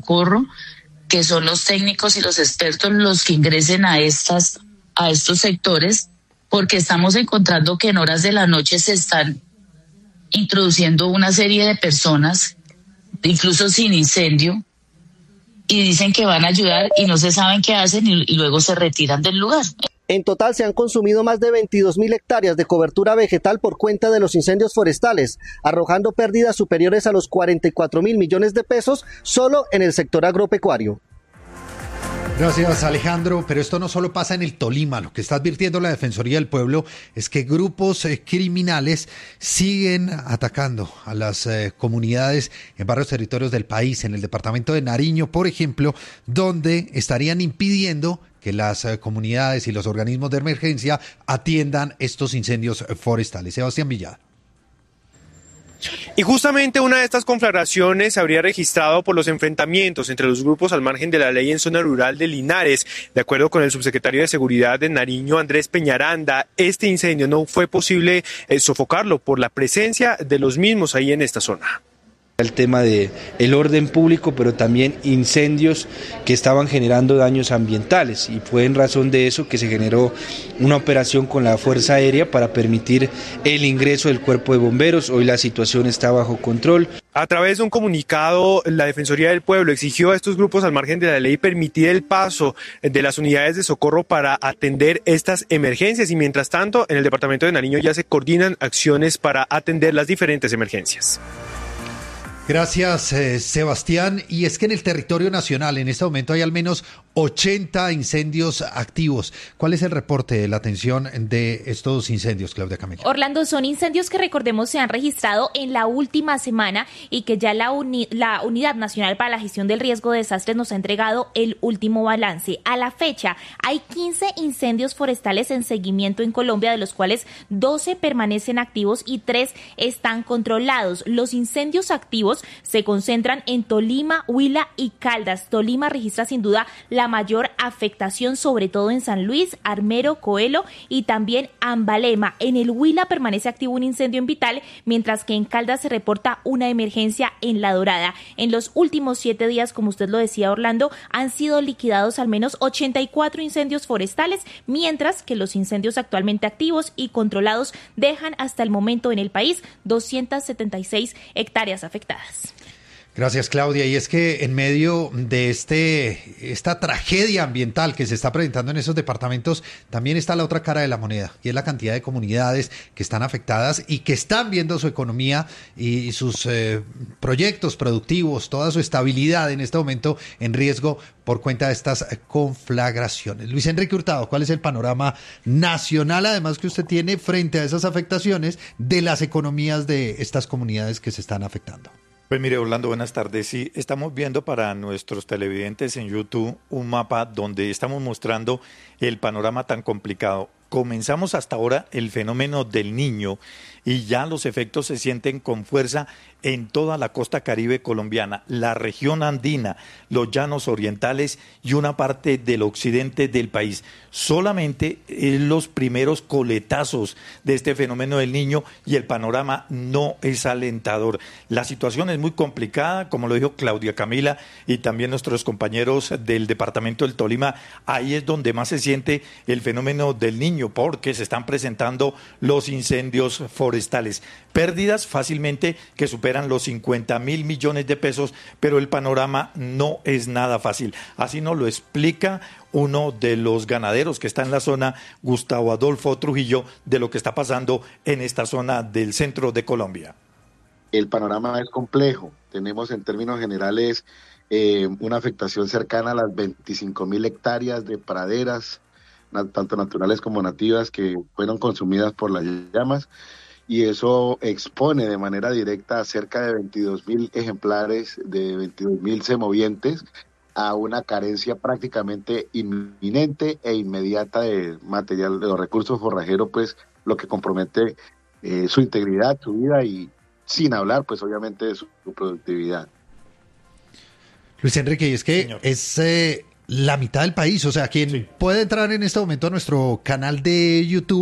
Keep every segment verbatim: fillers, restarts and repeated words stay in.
socorro, que son los técnicos y los expertos los que ingresen a estas, a estos sectores, porque estamos encontrando que en horas de la noche se están introduciendo una serie de personas, incluso sin incendio, y dicen que van a ayudar y no se saben qué hacen y, y luego se retiran del lugar. En total se han consumido más de veintidós mil hectáreas de cobertura vegetal por cuenta de los incendios forestales, arrojando pérdidas superiores a los cuarenta y cuatro mil millones de pesos solo en el sector agropecuario. Gracias, Alejandro, pero esto no solo pasa en el Tolima. Lo que está advirtiendo la Defensoría del Pueblo es que grupos eh, criminales siguen atacando a las eh, comunidades en varios territorios del país, en el departamento de Nariño, por ejemplo, donde estarían impidiendo que las eh, comunidades y los organismos de emergencia atiendan estos incendios forestales. Sebastián Villada. Y justamente una de estas conflagraciones se habría registrado por los enfrentamientos entre los grupos al margen de la ley en zona rural de Linares. De acuerdo con el subsecretario de Seguridad de Nariño, Andrés Peñaranda, este incendio no fue posible eh, sofocarlo por la presencia de los mismos ahí en esta zona. El tema de el orden público, pero también incendios que estaban generando daños ambientales, y fue en razón de eso que se generó una operación con la Fuerza Aérea para permitir el ingreso del cuerpo de bomberos. Hoy la situación está bajo control. A través de un comunicado, la Defensoría del Pueblo exigió a estos grupos al margen de la ley permitir el paso de las unidades de socorro para atender estas emergencias, y mientras tanto en el departamento de Nariño ya se coordinan acciones para atender las diferentes emergencias. Gracias, eh, Sebastián. Y es que en el territorio nacional en este momento hay al menos ochenta incendios activos. ¿Cuál es el reporte de la atención de estos incendios, Claudia Camila? Orlando, son incendios que, recordemos, se han registrado en la última semana y que ya la, uni- la Unidad Nacional para la Gestión del Riesgo de Desastres nos ha entregado el último balance. A la fecha, hay quince incendios forestales en seguimiento en Colombia, de los cuales doce permanecen activos y tres están controlados. Los incendios activos se concentran en Tolima, Huila y Caldas. Tolima registra sin duda la mayor afectación, sobre todo en San Luis, Armero, Coelho y también Ambalema. En el Huila permanece activo un incendio en Vital, mientras que en Caldas se reporta una emergencia en La Dorada. En los últimos siete días, como usted lo decía, Orlando, han sido liquidados al menos ochenta y cuatro incendios forestales, mientras que los incendios actualmente activos y controlados dejan hasta el momento en el país doscientas setenta y seis hectáreas afectadas. Gracias, Claudia. Y es que en medio de este esta tragedia ambiental que se está presentando en esos departamentos, también está la otra cara de la moneda, y es la cantidad de comunidades que están afectadas y que están viendo su economía y sus eh, proyectos productivos, toda su estabilidad en este momento en riesgo por cuenta de estas conflagraciones. Luis Enrique Hurtado, ¿cuál es el panorama nacional, además, que usted tiene frente a esas afectaciones de las economías de estas comunidades que se están afectando? Pues mire, Orlando, buenas tardes. Sí, estamos viendo para nuestros televidentes en YouTube un mapa donde estamos mostrando el panorama tan complicado. Comenzamos hasta ahora el fenómeno del Niño y ya los efectos se sienten con fuerza en toda la costa caribe colombiana, la región andina, los llanos orientales y una parte del occidente del país. Solamente en los primeros coletazos de este fenómeno del Niño y el panorama no es alentador. La situación es muy complicada, como lo dijo Claudia Camila y también nuestros compañeros del departamento del Tolima. Ahí es donde más se siente el fenómeno del Niño, porque se están presentando los incendios forestales. Pérdidas fácilmente que superan los cincuenta mil millones de pesos, pero el panorama no es nada fácil. Así nos lo explica uno de los ganaderos que está en la zona, Gustavo Adolfo Trujillo, de lo que está pasando en esta zona del centro de Colombia. El panorama es complejo. Tenemos en términos generales eh, una afectación cercana a las veinticinco mil hectáreas de praderas, tanto naturales como nativas, que fueron consumidas por las llamas, y eso expone de manera directa a cerca de veintidós mil ejemplares, de veintidós mil semovientes, a una carencia prácticamente inminente e inmediata de material, de los recursos forrajeros, pues lo que compromete eh, su integridad, su vida, y sin hablar pues obviamente de su, su productividad. Luis Enrique, y es que Señor. es... Eh... la mitad del país, o sea, quien sí. puede entrar en este momento a nuestro canal de YouTube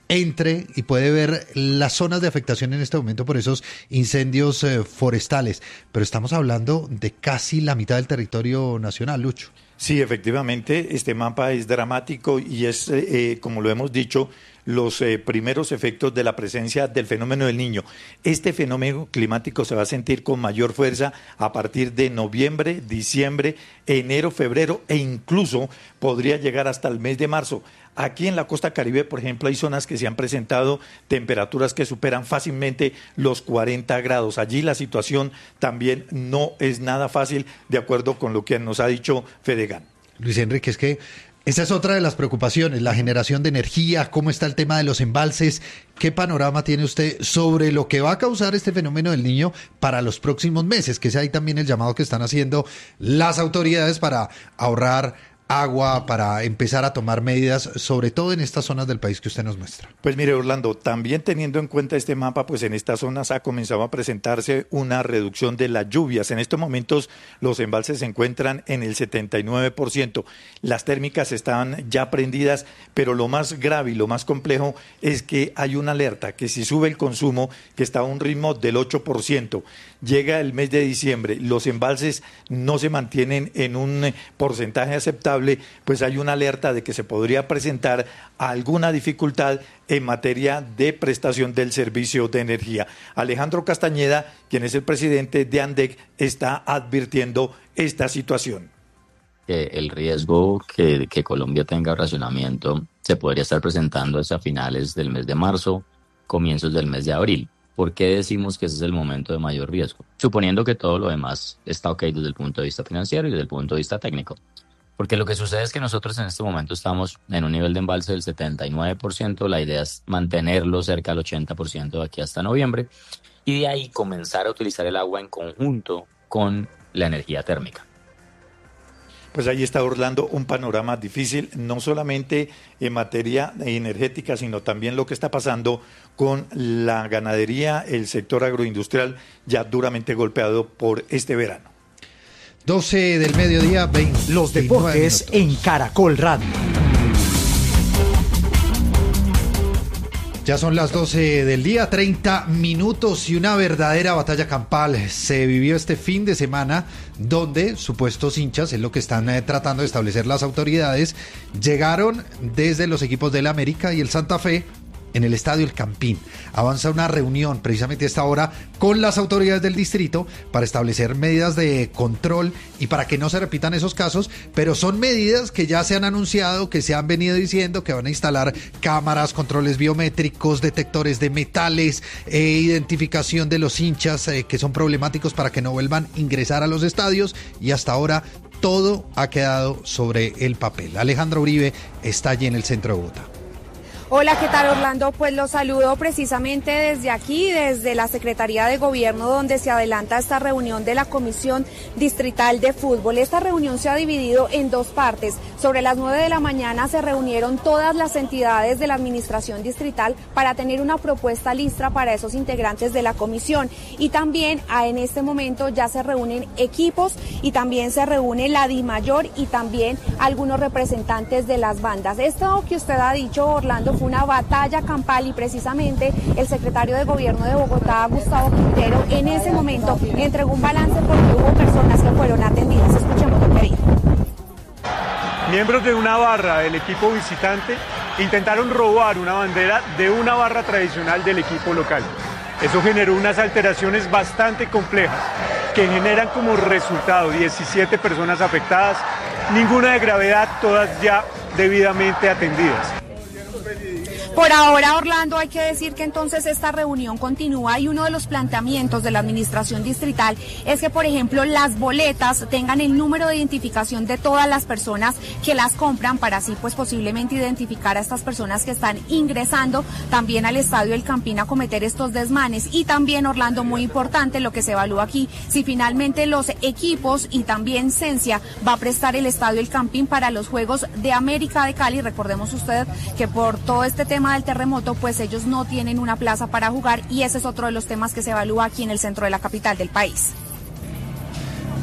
entre y puede ver las zonas de afectación en este momento por esos incendios eh, forestales. Pero estamos hablando de casi la mitad del territorio nacional, Lucho. Sí, efectivamente, este mapa es dramático y es, eh, como lo hemos dicho, los eh, primeros efectos de la presencia del fenómeno del Niño. Este fenómeno climático se va a sentir con mayor fuerza a partir de noviembre, diciembre, enero, febrero e incluso podría llegar hasta el mes de marzo. Aquí en la costa Caribe, por ejemplo, hay zonas que se han presentado temperaturas que superan fácilmente los cuarenta grados. Allí la situación también no es nada fácil, de acuerdo con lo que nos ha dicho Fedegan. Luis Enrique, es que esa es otra de las preocupaciones, la generación de energía, cómo está el tema de los embalses. ¿Qué panorama tiene usted sobre lo que va a causar este fenómeno del Niño para los próximos meses? Que es ahí también el llamado que están haciendo las autoridades para ahorrar agua, para empezar a tomar medidas, sobre todo en estas zonas del país que usted nos muestra. Pues mire, Orlando, también teniendo en cuenta este mapa, pues en estas zonas ha comenzado a presentarse una reducción de las lluvias. En estos momentos los embalses se encuentran en el setenta y nueve por ciento. Las térmicas están ya prendidas, pero lo más grave y lo más complejo es que hay una alerta, que si sube el consumo, que está a un ritmo del ocho por ciento, llega el mes de diciembre, los embalses no se mantienen en un porcentaje aceptable, pues hay una alerta de que se podría presentar alguna dificultad en materia de prestación del servicio de energía. Alejandro Castañeda, quien es el presidente de ANDEC, está advirtiendo esta situación. Que el riesgo que, que Colombia tenga racionamiento se podría estar presentando hacia finales del mes de marzo, comienzos del mes de abril. ¿Por qué decimos que ese es el momento de mayor riesgo? Suponiendo que todo lo demás está ok desde el punto de vista financiero y desde el punto de vista técnico. Porque lo que sucede es que nosotros en este momento estamos en un nivel de embalse del setenta y nueve por ciento, la idea es mantenerlo cerca del ochenta por ciento de aquí hasta noviembre y de ahí comenzar a utilizar el agua en conjunto con la energía térmica. Pues ahí está, Orlando, un panorama difícil, no solamente en materia energética, sino también lo que está pasando con la ganadería, el sector agroindustrial ya duramente golpeado por este verano. doce del mediodía, veinte. Los deportes en Caracol Radio. Ya son las doce del día, treinta minutos y una verdadera batalla campal se vivió este fin de semana donde supuestos hinchas, es lo que están eh, tratando de establecer las autoridades, llegaron desde los equipos del América y el Santa Fe en el Estadio El Campín. Avanza una reunión precisamente a esta hora con las autoridades del distrito para establecer medidas de control y para que no se repitan esos casos, pero son medidas que ya se han anunciado, que se han venido diciendo, que van a instalar cámaras, controles biométricos, detectores de metales, eh, identificación de los hinchas eh, que son problemáticos para que no vuelvan a ingresar a los estadios, y hasta ahora todo ha quedado sobre el papel. Alejandra Uribe está allí en el centro de Bogotá. Hola, ¿qué tal, Orlando? Pues los saludo precisamente desde aquí, desde la Secretaría de Gobierno, donde se adelanta esta reunión de la Comisión Distrital de Fútbol. Esta reunión se ha dividido en dos partes. Sobre las nueve de la mañana se reunieron todas las entidades de la Administración Distrital para tener una propuesta lista para esos integrantes de la comisión. Y también a, en este momento ya se reúnen equipos y también se reúne la DIMAYOR y también algunos representantes de las bandas. Esto que usted ha dicho, Orlando, fue una batalla campal y precisamente el secretario de Gobierno de Bogotá, Gustavo Quintero, en ese momento entregó un balance porque hubo personas que fueron atendidas. Escuchemos lo que dijo. Miembros de una barra del equipo visitante intentaron robar una bandera de una barra tradicional del equipo local. Eso generó unas alteraciones bastante complejas que generan como resultado diecisiete personas afectadas, ninguna de gravedad, todas ya debidamente atendidas. Por ahora, Orlando, hay que decir que entonces esta reunión continúa y uno de los planteamientos de la administración distrital es que, por ejemplo, las boletas tengan el número de identificación de todas las personas que las compran para así, pues, posiblemente identificar a estas personas que están ingresando también al Estadio El Campín a cometer estos desmanes. Y también, Orlando, muy importante lo que se evalúa aquí, si finalmente los equipos y también Cencia va a prestar el Estadio El Campín para los Juegos de América de Cali. Recordemos usted que por todo este tema del terremoto, pues ellos no tienen una plaza para jugar y ese es otro de los temas que se evalúa aquí en el centro de la capital del país.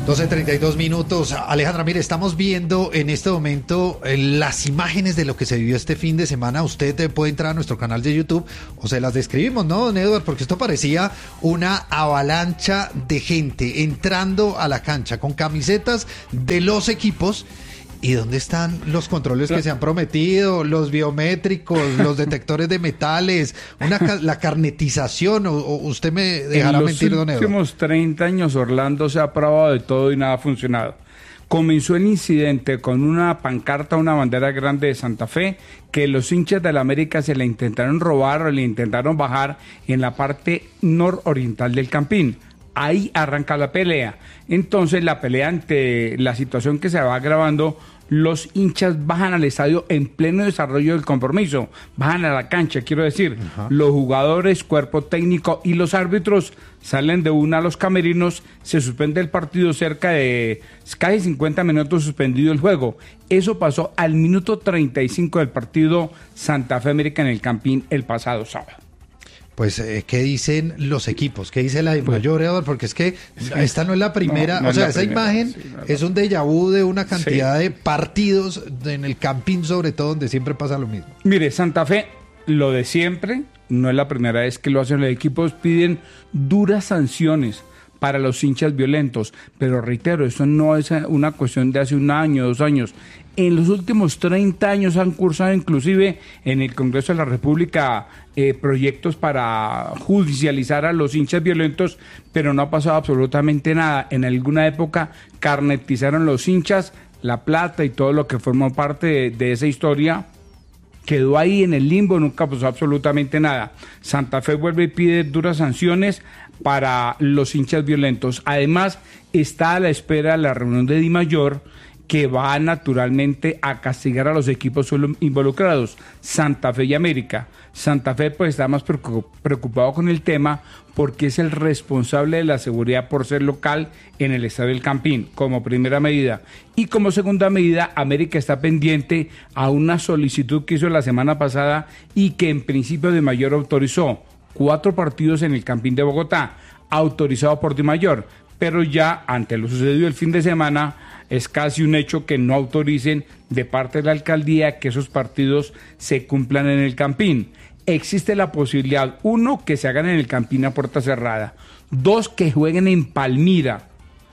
doce treinta y dos minutos. Alejandra, mire, estamos viendo en este momento eh, las imágenes de lo que se vivió este fin de semana. Usted eh, puede entrar a nuestro canal de YouTube o se las describimos, ¿no, don Edward? Porque esto parecía una avalancha de gente entrando a la cancha con camisetas de los equipos. ¿Y dónde están los controles que se han prometido, los biométricos, los detectores de metales, una la carnetización? O, o usted me dejará mentir, don Edward. En los últimos treinta años Orlando se ha probado de todo y nada ha funcionado. Comenzó el incidente con una pancarta, una bandera grande de Santa Fe, que los hinchas de la América se la intentaron robar o le intentaron bajar en la parte nororiental del Campín. Ahí arranca la pelea. Entonces la pelea ante la situación que se va agravando, los hinchas bajan al estadio en pleno desarrollo del compromiso, bajan a la cancha, quiero decir, uh-huh. Los jugadores, cuerpo técnico y los árbitros salen de una a los camerinos, se suspende el partido cerca de casi cincuenta minutos suspendido el juego. Eso pasó al minuto treinta y cinco del partido Santa Fe América en el Campín el pasado sábado. Pues, eh, ¿qué dicen los equipos? ¿Qué dice la de mayor, Edward? Porque es que sí, esta no es la primera, no, no o sea, esa primera, imagen sí, no, es un déjà vu de una cantidad sí. de partidos en el Campín, sobre todo, donde siempre pasa lo mismo. Mire, Santa Fe, lo de siempre, no es la primera vez que lo hacen. Los equipos piden duras sanciones para los hinchas violentos, pero reitero, eso no es una cuestión de hace un año, dos años. En los últimos treinta años han cursado inclusive en el Congreso de la República eh, proyectos para judicializar a los hinchas violentos, pero no ha pasado absolutamente nada. En alguna época carnetizaron los hinchas, la plata y todo lo que formó parte de, de esa historia quedó ahí en el limbo, nunca pasó absolutamente nada. Santa Fe vuelve y pide duras sanciones para los hinchas violentos. Además, está a la espera de la reunión de Dimayor, que va naturalmente a castigar a los equipos involucrados, Santa Fe y América. Santa Fe pues está más preocupado con el tema porque es el responsable de la seguridad por ser local en el estadio del Campín, como primera medida. Y como segunda medida, América está pendiente a una solicitud que hizo la semana pasada y que en principio Dimayor autorizó. Cuatro partidos en el Campín de Bogotá, autorizado por Dimayor, pero ya ante lo sucedido el fin de semana, es casi un hecho que no autoricen de parte de la alcaldía que esos partidos se cumplan en el Campín. Existe la posibilidad, uno, que se hagan en el Campín a puerta cerrada, dos, que jueguen en Palmira,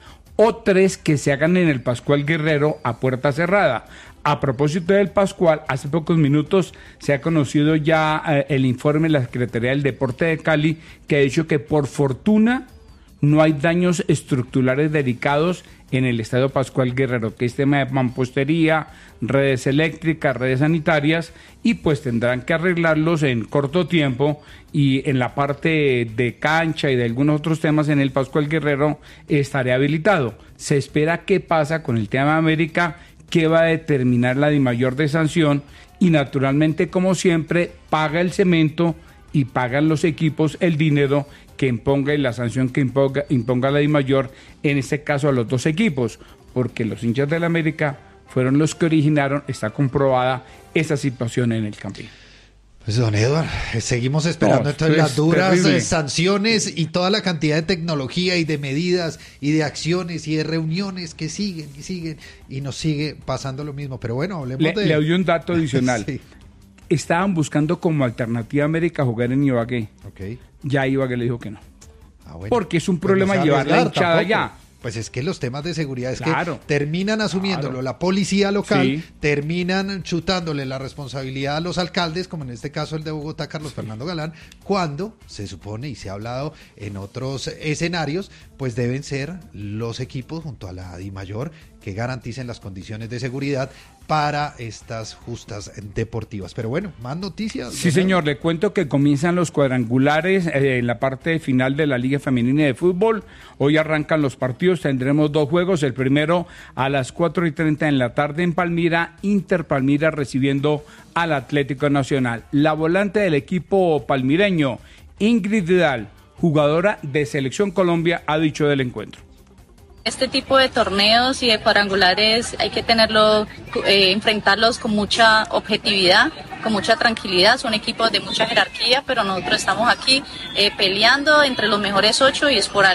o tres, que se hagan en el Pascual Guerrero a puerta cerrada. A propósito del Pascual, hace pocos minutos se ha conocido ya eh, el informe de la Secretaría del Deporte de Cali, que ha dicho que por fortuna no hay daños estructurales delicados en el estadio Pascual Guerrero, que es tema de mampostería, redes eléctricas, redes sanitarias, y pues tendrán que arreglarlos en corto tiempo, y en la parte de cancha y de algunos otros temas en el Pascual Guerrero estará habilitado. Se espera qué pasa con el tema de América, qué va a determinar la Dimayor de sanción, y naturalmente, como siempre, paga el cemento y pagan los equipos el dinero que imponga y la sanción que imponga, imponga la Dimayor, en este caso a los dos equipos, porque los hinchas de la América fueron los que originaron, está comprobada esa situación en el Campín. Pues don Edward, seguimos esperando no, entonces las duras terrible. sanciones y toda la cantidad de tecnología y de medidas y de acciones y de reuniones que siguen y siguen y nos sigue pasando lo mismo. Pero bueno, hablemos le, de... Le doy un dato adicional. Sí. Estaban buscando como alternativa a América jugar en Ibagué. Okay. Ya Ibagué le dijo que no. Ah, bueno. Porque es un problema pues no llevar la hinchada allá. Pues es que los temas de seguridad es claro, que terminan asumiéndolo claro. la policía local, sí. terminan chutándole la responsabilidad a los alcaldes, como en este caso el de Bogotá, Carlos Fernando Galán, cuando se supone y se ha hablado en otros escenarios, pues deben ser los equipos junto a la Dimayor que garanticen las condiciones de seguridad para estas justas deportivas. Pero bueno, más noticias. Sí, señor, le cuento que comienzan los cuadrangulares eh, en la parte final de la Liga Femenina de Fútbol. Hoy arrancan los partidos, tendremos dos juegos. El primero a las cuatro y treinta en la tarde en Palmira, Inter Palmira recibiendo al Atlético Nacional. La volante del equipo palmireño, Ingrid Vidal, jugadora de Selección Colombia, ha dicho del encuentro. Este tipo de torneos y de cuadrangulares hay que tenerlo, eh, enfrentarlos con mucha objetividad, con mucha tranquilidad. Son equipos de mucha jerarquía, pero nosotros estamos aquí eh, peleando entre los mejores ocho y es por algo.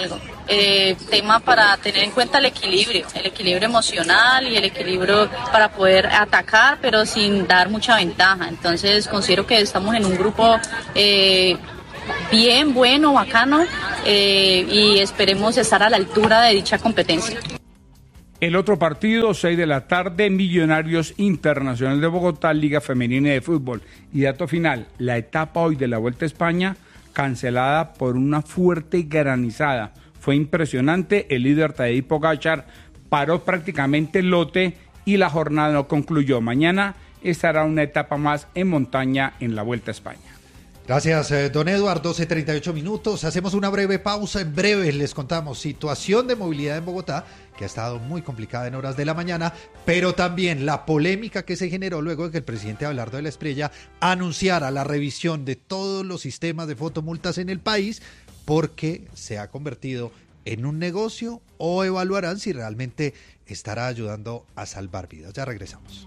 eh, tema para tener en cuenta el equilibrio, el equilibrio emocional y el equilibrio para poder atacar, pero sin dar mucha ventaja. Entonces considero que estamos en un grupo eh, bien, bueno, bacano, eh, y esperemos estar a la altura de dicha competencia. El otro partido, seis de la tarde, Millonarios Internacional de Bogotá, Liga Femenina de Fútbol. Y dato final, la etapa hoy de la Vuelta a España, cancelada por una fuerte granizada. Fue impresionante, el líder Tadej Pogačar paró prácticamente el lote y la jornada no concluyó. Mañana estará una etapa más en montaña en la Vuelta a España. Gracias, eh, don Eduardo. doce treinta y ocho minutos. Hacemos una breve pausa. En breve les contamos situación de movilidad en Bogotá, que ha estado muy complicada en horas de la mañana, pero también la polémica que se generó luego de que el presidente Abelardo de la Espriella anunciara la revisión de todos los sistemas de fotomultas en el país, porque se ha convertido en un negocio, o evaluarán si realmente estará ayudando a salvar vidas. Ya regresamos.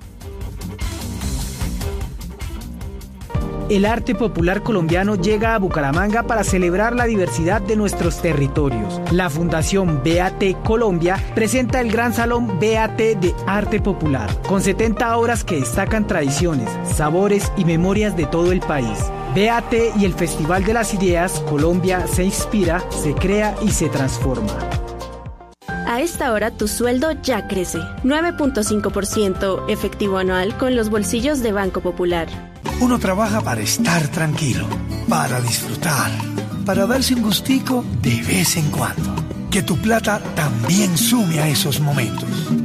El arte popular colombiano llega a Bucaramanga para celebrar la diversidad de nuestros territorios. La Fundación B A T Colombia presenta el Gran Salón B A T de Arte Popular, con setenta obras que destacan tradiciones, sabores y memorias de todo el país. B A T y el Festival de las Ideas, Colombia se inspira, se crea y se transforma. A esta hora tu sueldo ya crece, nueve punto cinco por ciento efectivo anual con los bolsillos de Banco Popular. Uno trabaja para estar tranquilo, para disfrutar, para darse un gustico de vez en cuando. Que tu plata también sume a esos momentos.